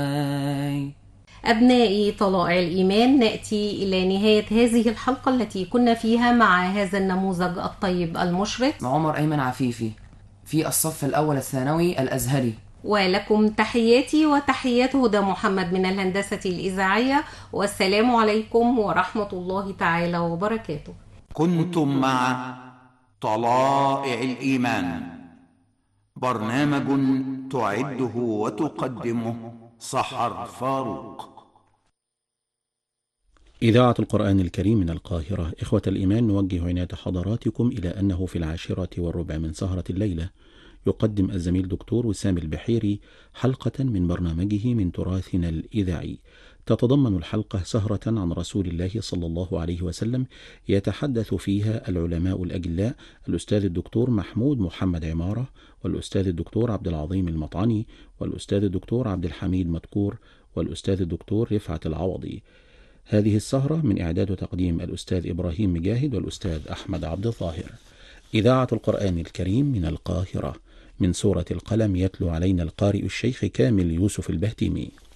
أبنائي طلائع الإيمان، نأتي إلى نهاية هذه الحلقة التي كنا فيها مع هذا النموذج الطيب المشرق عمر أيمن عفيفي في الصف الأول الثانوي الأزهري. ولكم تحياتي وتحيات هدى محمد من الهندسة الإذاعية، والسلام عليكم ورحمة الله تعالى وبركاته. كنتم مع طلائع الإيمان، برنامج تعده وتقدمه سحر فاروق. إذاعة القرآن الكريم من القاهرة. إخوة الإيمان، نوجه عناية حضراتكم إلى أنه في 10:15 من سهرة الليلة يقدم الزميل دكتور وسام البحيري حلقة من برنامجه من تراثنا الإذاعي. تتضمن الحلقة سهرة عن رسول الله صلى الله عليه وسلم، يتحدث فيها العلماء الأجلاء الأستاذ الدكتور محمود محمد عمارة، والأستاذ الدكتور عبد العظيم المطعني، والأستاذ الدكتور عبد الحميد مدكور، والأستاذ الدكتور رفعت العوضي. هذه السهرة من إعداد وتقديم الأستاذ إبراهيم مجاهد والأستاذ أحمد عبد الظاهر. إذاعة القرآن الكريم من القاهرة. من سورة القلم يتلو علينا القارئ الشيخ كامل يوسف البهتيمي.